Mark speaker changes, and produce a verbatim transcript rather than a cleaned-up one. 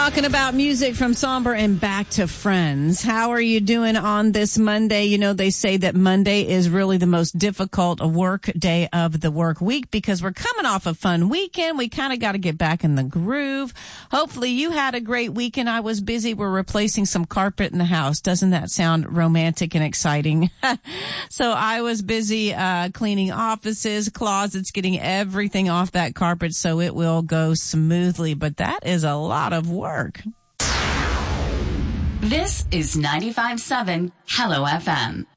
Speaker 1: Talking about music from Somber and back to Friends. How are you doing on this Monday? You know, they say that Monday is really the most difficult work day of the work week because we're coming off a fun weekend. We kind of got to get back in the groove. Hopefully you had a great weekend. I was busy. We're replacing some carpet in the house. Doesn't that sound romantic and exciting? So I was busy uh cleaning offices, closets, getting everything off that carpet so it will go smoothly. But that is a lot of work.
Speaker 2: This is ninety-five point seven Hello F M.